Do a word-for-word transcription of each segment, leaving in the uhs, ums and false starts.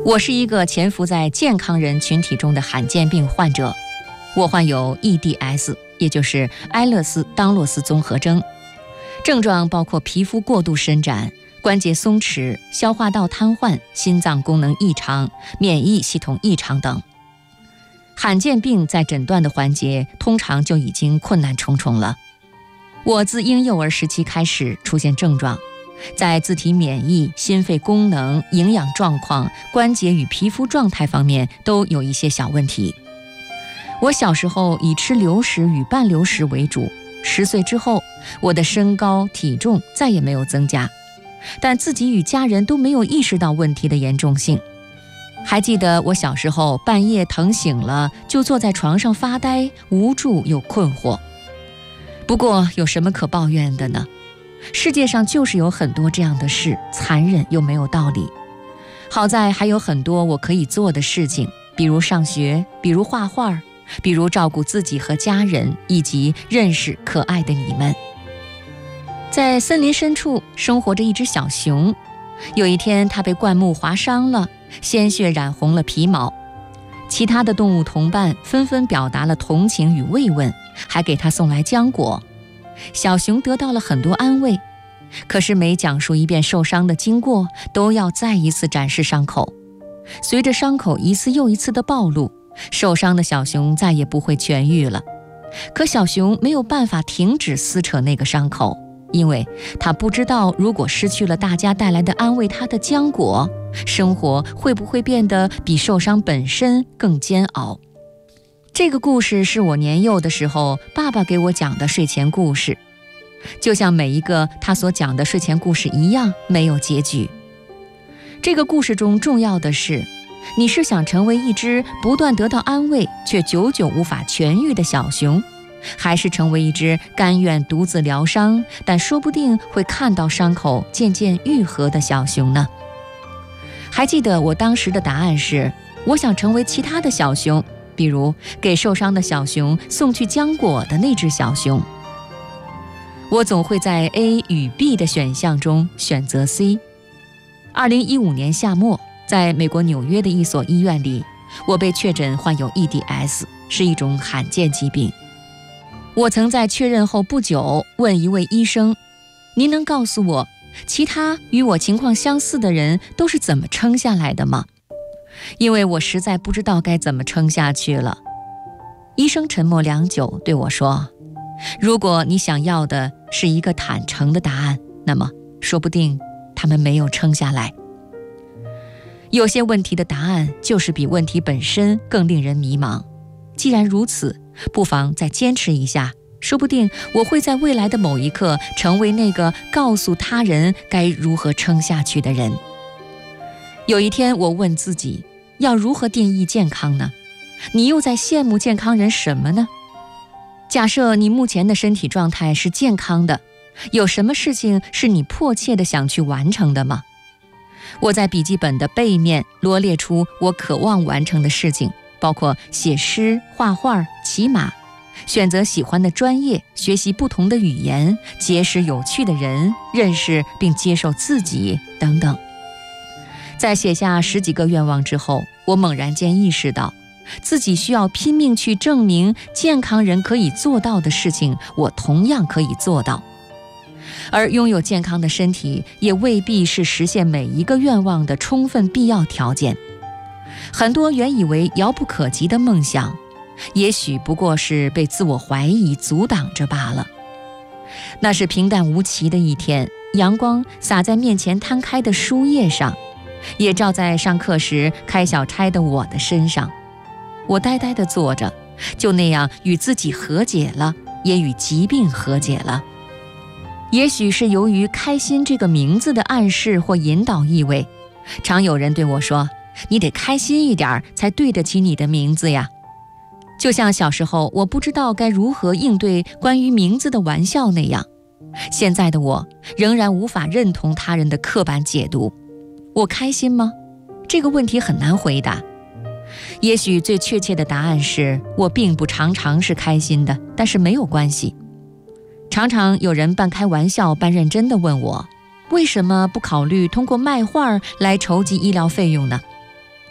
我是一个潜伏在健康人群体中的罕见病患者，我患有 E D S， 也就是埃勒斯当洛斯综合征，症状包括皮肤过度伸展、关节松弛、消化道瘫痪、心脏功能异常、免疫系统异常等。罕见病在诊断的环节通常就已经困难重重了。我自婴幼儿时期开始出现症状，在自体免疫、心肺功能、营养状况、关节与皮肤状态方面都有一些小问题。我小时候以吃流食与半流食为主，十岁之后，我的身高体重再也没有增加，但自己与家人都没有意识到问题的严重性。还记得我小时候半夜疼醒了，就坐在床上发呆，无助又困惑。不过有什么可抱怨的呢？世界上就是有很多这样的事，残忍又没有道理。好在还有很多我可以做的事情，比如上学，比如画画，比如照顾自己和家人，以及认识可爱的你们。在森林深处生活着一只小熊，有一天它被灌木划伤了，鲜血染红了皮毛。其他的动物同伴纷纷表达了同情与慰问，还给它送来浆果。小熊得到了很多安慰，可是每讲述一遍受伤的经过，都要再一次展示伤口。随着伤口一次又一次的暴露，受伤的小熊再也不会痊愈了。可小熊没有办法停止撕扯那个伤口，因为他不知道如果失去了大家带来的安慰他的浆果，生活会不会变得比受伤本身更煎熬。这个故事是我年幼的时候爸爸给我讲的睡前故事，就像每一个他所讲的睡前故事一样，没有结局。这个故事中重要的是，你是想成为一只不断得到安慰却久久无法痊愈的小熊，还是成为一只甘愿独自疗伤，但说不定会看到伤口渐渐愈合的小熊呢？还记得我当时的答案是，我想成为其他的小熊，比如给受伤的小熊送去浆果的那只小熊。我总会在 A 与 B 的选项中选择 C。二零一五年夏末，在美国纽约的一所医院里，我被确诊患有 E D S， 是一种罕见疾病。我曾在确认后不久问一位医生，您能告诉我其他与我情况相似的人都是怎么撑下来的吗？因为我实在不知道该怎么撑下去了。医生沉默良久，对我说，如果你想要的是一个坦诚的答案，那么说不定他们没有撑下来。有些问题的答案就是比问题本身更令人迷茫。既然如此，不妨再坚持一下，说不定我会在未来的某一刻成为那个告诉他人该如何撑下去的人。有一天我问自己，要如何定义健康呢？你又在羡慕健康人什么呢？假设你目前的身体状态是健康的，有什么事情是你迫切地想去完成的吗？我在笔记本的背面罗列出我渴望完成的事情，包括写诗、画画、骑马，选择喜欢的专业，学习不同的语言，结识有趣的人，认识并接受自己等等。在写下十几个愿望之后，我猛然间意识到，自己需要拼命去证明健康人可以做到的事情，我同样可以做到。而拥有健康的身体也未必是实现每一个愿望的充分必要条件。很多原以为遥不可及的梦想，也许不过是被自我怀疑阻挡着罢了。那是平淡无奇的一天，阳光洒在面前摊开的书页上，也照在上课时开小差的我的身上。我呆呆地坐着，就那样与自己和解了，也与疾病和解了。也许是由于开心这个名字的暗示或引导意味，常有人对我说，你得开心一点才对得起你的名字呀。就像小时候我不知道该如何应对关于名字的玩笑那样，现在的我仍然无法认同他人的刻板解读。我开心吗？这个问题很难回答。也许最确切的答案是，我并不常常是开心的，但是没有关系。常常有人半开玩笑半认真地问我，为什么不考虑通过卖画来筹集医疗费用呢？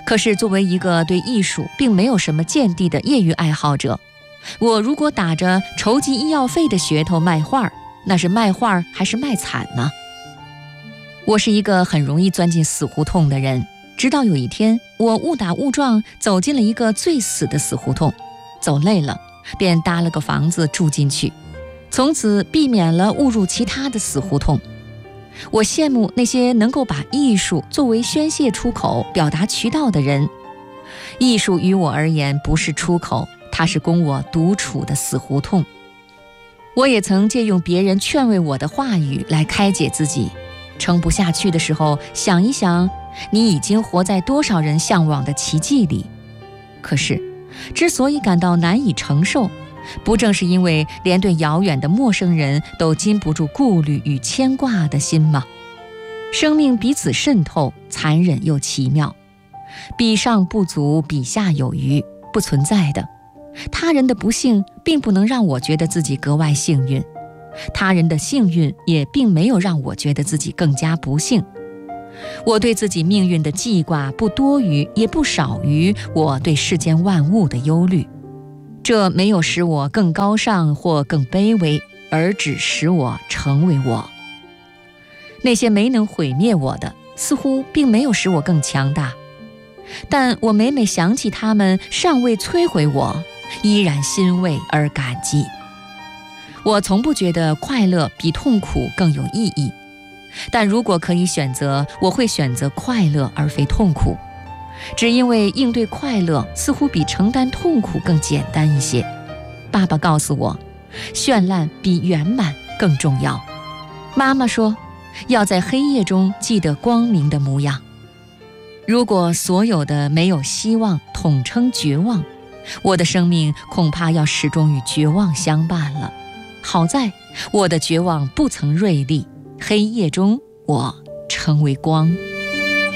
可是作为一个对艺术并没有什么见地的业余爱好者，我如果打着筹集医药费的噱头卖画，那是卖画还是卖惨呢？我是一个很容易钻进死胡同的人，直到有一天，我误打误撞走进了一个最死的死胡同，走累了，便搭了个房子住进去，从此避免了误入其他的死胡同。我羡慕那些能够把艺术作为宣泄出口、表达渠道的人。艺术于我而言不是出口，它是供我独处的死胡同。我也曾借用别人劝慰我的话语来开解自己，撑不下去的时候，想一想，你已经活在多少人向往的奇迹里。可是，之所以感到难以承受，不正是因为连对遥远的陌生人都禁不住顾虑与牵挂的心吗？生命彼此渗透，残忍又奇妙，比上不足，比下有余，不存在的。他人的不幸并不能让我觉得自己格外幸运，他人的幸运也并没有让我觉得自己更加不幸。我对自己命运的记挂不多于也不少于我对世间万物的忧虑，这没有使我更高尚或更卑微，而只使我成为我。那些没能毁灭我的，似乎并没有使我更强大，但我每每想起他们尚未摧毁我，依然欣慰而感激。我从不觉得快乐比痛苦更有意义，但如果可以选择，我会选择快乐而非痛苦，只因为应对快乐似乎比承担痛苦更简单一些。爸爸告诉我，绚烂比圆满更重要。妈妈说，要在黑夜中记得光明的模样。如果所有的没有希望统称绝望，我的生命恐怕要始终与绝望相伴了。好在我的绝望不曾锐利，黑夜中我成为光。